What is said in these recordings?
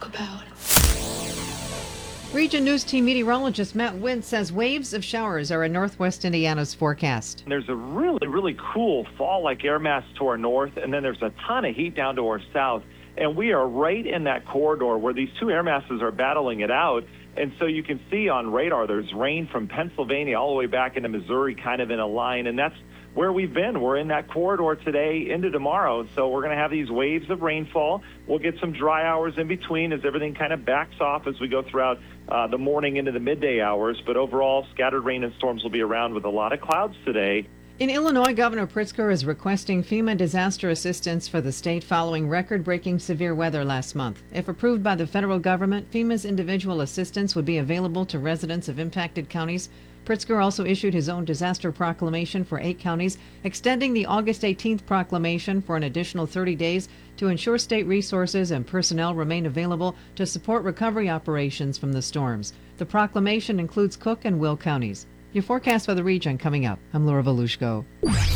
talk about. Region News Team meteorologist Matt Wintz says waves of showers are in northwest Indiana's forecast. There's a really cool fall-like air mass to our north, and then there's a ton of heat down to our south. And we are right in that corridor where these two air masses are battling it out. And so you can see on radar there's rain from Pennsylvania all the way back into Missouri kind of in a line, and that's where we've been. We're in that corridor today into tomorrow. So we're going to have these waves of rainfall. We'll get some dry hours in between as everything kind of backs off as we go throughout the morning into the midday hours. But overall, scattered rain and storms will be around with a lot of clouds today. In Illinois, Governor Pritzker is requesting FEMA disaster assistance for the state following record-breaking severe weather last month. If approved by the federal government, FEMA's individual assistance would be available to residents of impacted counties. Pritzker also issued his own disaster proclamation for 8 counties, extending the August 18th proclamation for an additional 30 days to ensure state resources and personnel remain available to support recovery operations from the storms. The proclamation includes Cook and Will counties. Your forecast for the region coming up. I'm Laura Volushko.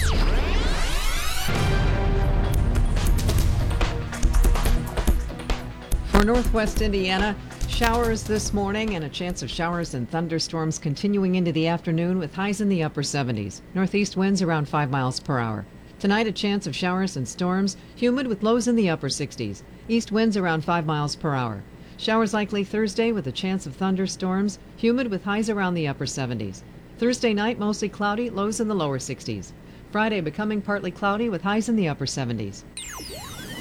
For northwest Indiana, showers this morning and a chance of showers and thunderstorms continuing into the afternoon with highs in the upper 70s. Northeast winds around 5 miles per hour. Tonight, a chance of showers and storms, humid with lows in the upper 60s. East winds around 5 miles per hour. Showers likely Thursday with a chance of thunderstorms, humid with highs around the upper 70s. Thursday night, mostly cloudy, lows in the lower 60s. Friday, becoming partly cloudy with highs in the upper 70s.